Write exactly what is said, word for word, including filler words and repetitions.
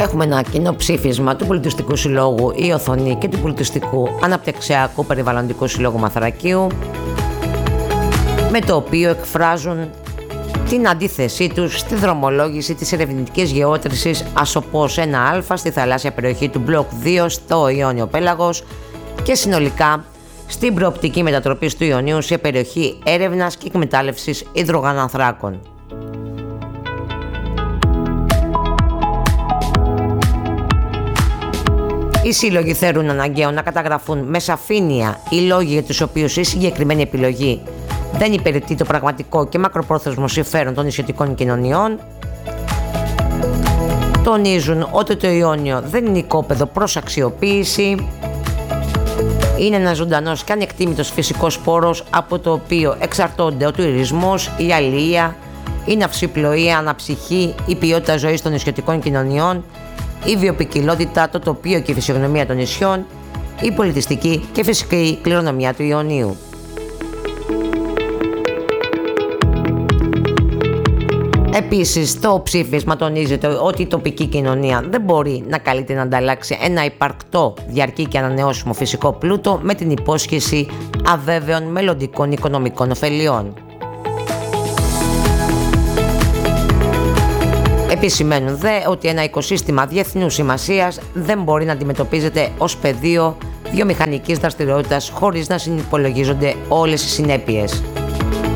Έχουμε ένα κοινό ψήφισμα του Πολιτιστικού Συλλόγου Η Οθονή και του Πολιτιστικού Αναπτυξιακού Περιβαλλοντικού Συλλόγου Μαθρακίου, με το οποίο εκφράζουν την αντίθεσή τους στη δρομολόγηση της ερευνητικής γεώτρησης Ασοπός ένα α στη θαλάσσια περιοχή του Μπλοκ δύο στο Ιόνιο Πέλαγος και συνολικά στην προοπτική μετατροπής του Ιωνίου σε περιοχή έρευνας και εκμετάλλευσης υδρογονανθράκων. Οι σύλλογοι θεωρούν αναγκαίο να καταγραφούν με σαφήνεια οι λόγοι για τους οποίους η συγκεκριμένη επιλογή δεν υπηρετεί το πραγματικό και μακροπρόθεσμο συμφέρον των νησιωτικών κοινωνιών. Τονίζουν ότι το Ιόνιο δεν είναι οικόπεδο προς αξιοποίηση. Είναι ένας ζωντανός και ανεκτήμητος φυσικός πόρος από το οποίο εξαρτώνται ο τουρισμός, η αλληλεία, η ναυσιπλοεία, η αναψυχή, η ποιότητα ζωής των νησιωτικών κοινωνιών, η βιοποικιλότητα, το τοπίο και η φυσιογνωμία των νησιών, η πολιτιστική και φυσική κληρονομιά του Ιωνίου. Επίσης, το ψήφισμα τονίζεται ότι η τοπική κοινωνία δεν μπορεί να καλείται να ανταλλάξει ένα υπαρκτό, διαρκή και ανανεώσιμο φυσικό πλούτο με την υπόσχεση αβέβαιων μελλοντικών οικονομικών ωφελιών. Επισημαίνουν δε ότι ένα οικοσύστημα διεθνούς σημασίας δεν μπορεί να αντιμετωπίζεται ως πεδίο βιομηχανικής δραστηριότητας χωρίς να συνυπολογίζονται όλες οι συνέπειες.